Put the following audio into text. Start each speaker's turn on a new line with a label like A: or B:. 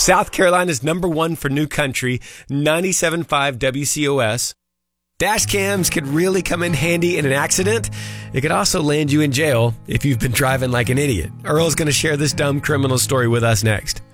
A: South Carolina's #1 for New Country, 97.5 WCOS. Dash cams could really come in handy in an accident. It could also land you in jail if you've been driving like an idiot. Earl's going to share this dumb criminal story with us next.